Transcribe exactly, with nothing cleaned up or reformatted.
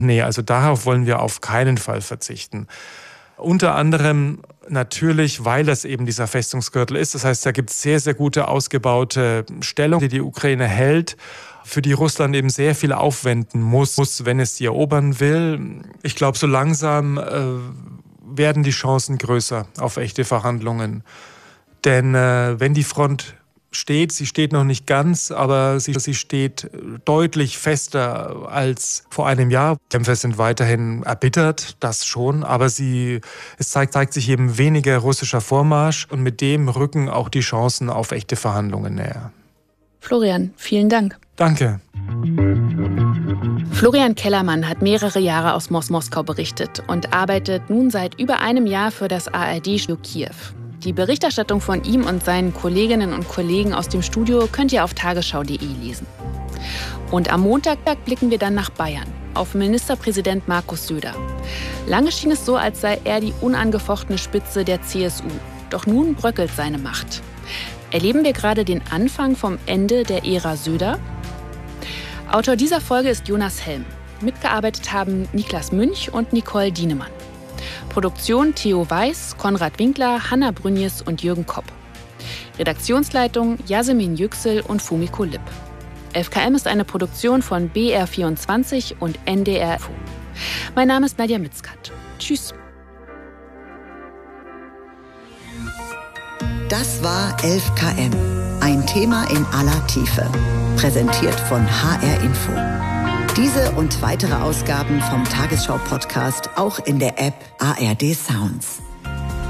Nee, also darauf wollen wir auf keinen Fall verzichten. Unter anderem natürlich, weil das eben dieser Festungsgürtel ist. Das heißt, da gibt es sehr, sehr gute ausgebaute Stellungen, die die Ukraine hält, für die Russland eben sehr viel aufwenden muss, wenn es sie erobern will. Ich glaube, so langsam äh, werden die Chancen größer auf echte Verhandlungen. Denn äh, wenn die Front steht, sie steht noch nicht ganz, aber sie, sie steht deutlich fester als vor einem Jahr. Die Kämpfer sind weiterhin erbittert, das schon, aber sie, es zeigt, zeigt sich eben weniger russischer Vormarsch und mit dem rücken auch die Chancen auf echte Verhandlungen näher. Florian, vielen Dank. Danke. Florian Kellermann hat mehrere Jahre aus Moskau berichtet und arbeitet nun seit über einem Jahr für das A R D-Studio Kiew. Die Berichterstattung von ihm und seinen Kolleginnen und Kollegen aus dem Studio könnt ihr auf tagesschau punkt de lesen. Und am Montag blicken wir dann nach Bayern, auf Ministerpräsident Markus Söder. Lange schien es so, als sei er die unangefochtene Spitze der C S U. Doch nun bröckelt seine Macht. Erleben wir gerade den Anfang vom Ende der Ära Söder? Autor dieser Folge ist Jonas Helm. Mitgearbeitet haben Niklas Münch und Nicole Dienemann. Produktion Theo Weiß, Konrad Winkler, Hanna Brünjes und Jürgen Kopp. Redaktionsleitung Yasemin Yüksel und Fumiko Lipp. F K M ist eine Produktion von B R vierundzwanzig und N D R Info. Mein Name ist Nadja Mitzkat. Tschüss. Das war elf Kilometer, ein Thema in aller Tiefe. Präsentiert von H R Info. Diese und weitere Ausgaben vom Tagesschau-Podcast auch in der App A R D Sounds.